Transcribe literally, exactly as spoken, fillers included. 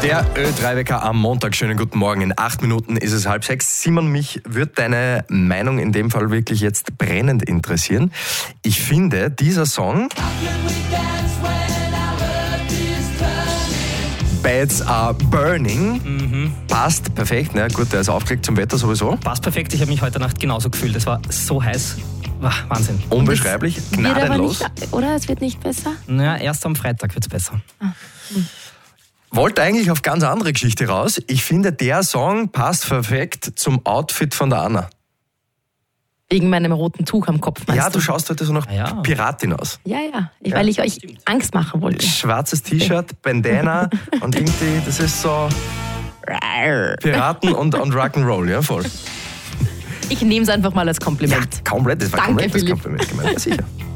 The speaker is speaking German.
Der Ö drei Wecker am Montag. Schönen guten Morgen. In acht Minuten ist es halb sechs. Simon, mich würde deine Meinung in dem Fall wirklich jetzt brennend interessieren. Ich finde, dieser Song Beds Are Burning mhm. passt perfekt. Ne? Gut, der ist aufgelegt zum Wetter sowieso. Passt perfekt. Ich habe mich heute Nacht genauso gefühlt. Es war so heiß. Wahnsinn. Unbeschreiblich, gnadenlos. Nicht, oder? Es wird nicht besser? Naja, erst am Freitag wird es besser. Ah. Hm. Wollte eigentlich auf ganz andere Geschichte raus. Ich finde, der Song passt perfekt zum Outfit von der Anna. Wegen meinem roten Tuch am Kopf, meinst Ja, du du? schaust heute so nach ja. Piratin aus. Ja, ja, ich, weil ich euch stimmt. Angst machen wollte. Schwarzes T-Shirt, Bandana und irgendwie, das ist so Piraten und, und Rock'n'Roll, ja, voll. Ich nehme es einfach mal als Kompliment. Ja, komplett, das war Danke, komplett das Philipp. Kompliment gemeint, ja, sicher.